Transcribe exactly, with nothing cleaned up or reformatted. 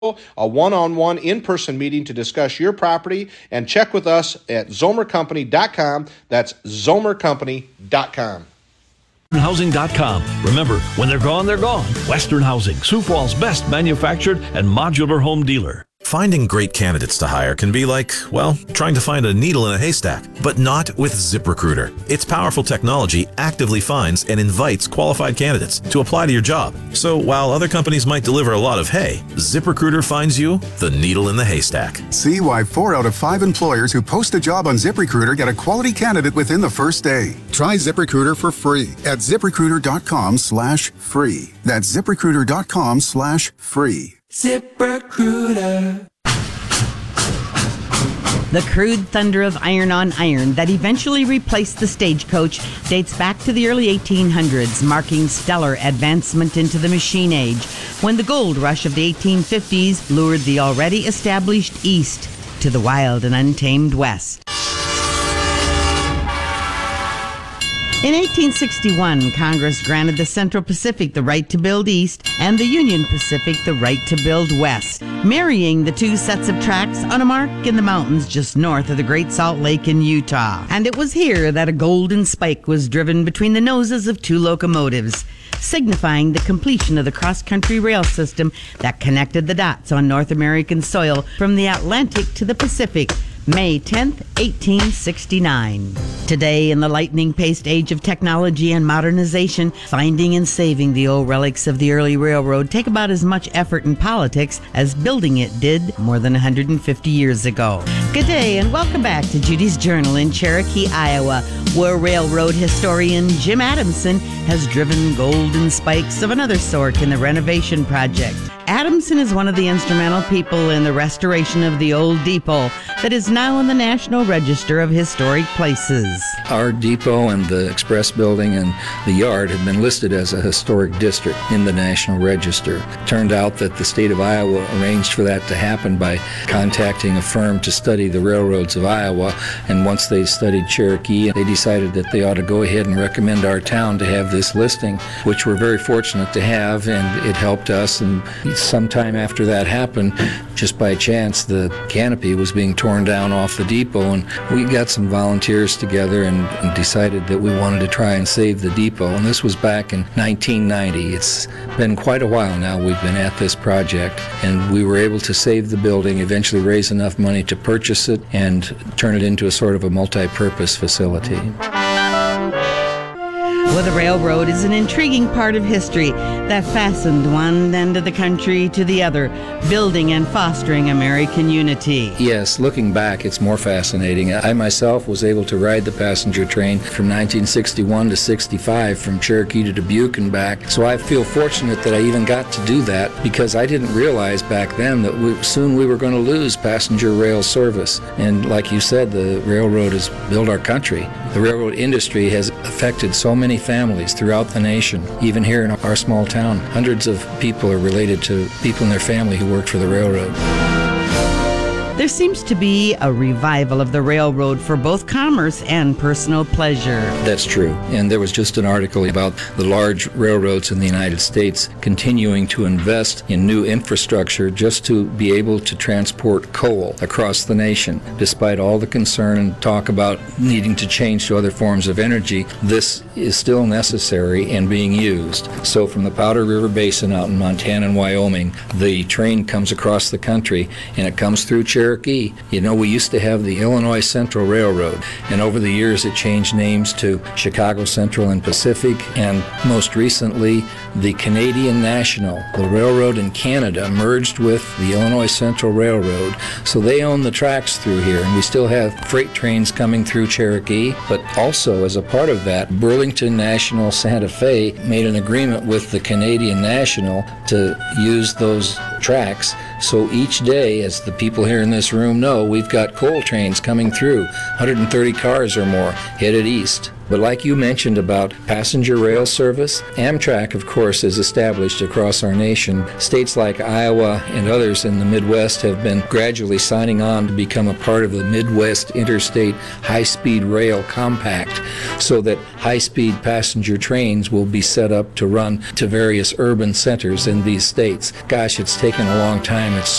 a one-on-one in-person meeting to discuss your property, and check with us at zomer company dot com. That's zomer company dot com. western housing dot com. Remember, when they're gone, they're gone. Western Housing, Sioux Falls' best manufactured and modular home dealer. Finding great candidates to hire can be like, well, trying to find a needle in a haystack, but not with ZipRecruiter. Its powerful technology actively finds and invites qualified candidates to apply to your job. So while other companies might deliver a lot of hay, ZipRecruiter finds you the needle in the haystack. See why four out of five employers who post a job on ZipRecruiter get a quality candidate within the first day. Try ZipRecruiter for free at ZipRecruiter.com slash free. That's ZipRecruiter.com slash free. ZipRecruiter. The crude thunder of iron on iron that eventually replaced the stagecoach dates back to the early eighteen hundreds, marking stellar advancement into the machine age, when the gold rush of the eighteen fifties lured the already established East to the wild and untamed West. In eighteen sixty-one, Congress granted the Central Pacific the right to build east and the Union Pacific the right to build west, marrying the two sets of tracks on a mark in the mountains just north of the Great Salt Lake in Utah. And it was here that a golden spike was driven between the noses of two locomotives, signifying the completion of the cross-country rail system that connected the dots on North American soil from the Atlantic to the Pacific, May tenth, eighteen sixty-nine. Today, in the lightning-paced age of technology and modernization, finding and saving the old relics of the early railroad take about as much effort in politics as building it did more than one hundred fifty years ago. Good day, and welcome back to Judy's Journal in Cherokee, Iowa, where railroad historian Jim Adamson has driven golden spikes of another sort in the renovation project. Adamson is one of the instrumental people in the restoration of the old depot that is now in the National Register of Historic Places. Our depot and the express building and the yard have been listed as a historic district in the National Register. It turned out that the state of Iowa arranged for that to happen by contacting a firm to study the railroads of Iowa, and once they studied Cherokee, they decided that they ought to go ahead and recommend our town to have this listing, which we're very fortunate to have, and it helped us. And sometime after that happened, just by chance, the canopy was being torn down off the depot, and we got some volunteers together and, and decided that we wanted to try and save the depot. And this was back in nineteen ninety. It's been quite a while now we've been at this project, and we were able to save the building, eventually raise enough money to purchase it and turn it into a sort of a multi-purpose facility. Well, the railroad is an intriguing part of history that fastened one end of the country to the other, building and fostering American unity. Yes, looking back, it's more fascinating. I myself was able to ride the passenger train from nineteen sixty-one to sixty-five from Cherokee to Dubuque and back, so I feel fortunate that I even got to do that, because I didn't realize back then that we, soon we were going to lose passenger rail service. And like you said, the railroad has built our country. The railroad industry has affected so many families throughout the nation, even here in our small town. Hundreds of people are related to people in their family who worked for the railroad. There seems to be a revival of the railroad for both commerce and personal pleasure. That's true. And there was just an article about the large railroads in the United States continuing to invest in new infrastructure just to be able to transport coal across the nation. Despite all the concern and talk about needing to change to other forms of energy, this is still necessary and being used. So from the Powder River Basin out in Montana and Wyoming, the train comes across the country, and it comes through Cherokee. You know, we used to have the Illinois Central Railroad, and over the years it changed names to Chicago Central and Pacific, and most recently the Canadian National. The railroad in Canada merged with the Illinois Central Railroad, so they own the tracks through here, and we still have freight trains coming through Cherokee. But also, as a part of that, Burlington National Santa Fe made an agreement with the Canadian National to use those tracks. So each day, as the people here in this room know, we've got coal trains coming through, one hundred thirty cars or more, headed east. But like you mentioned about passenger rail service, Amtrak, of course, is established across our nation. States like Iowa and others in the Midwest have been gradually signing on to become a part of the Midwest Interstate High-Speed Rail Compact, so that high-speed passenger trains will be set up to run to various urban centers in these states. Gosh, it's taken a long time. It's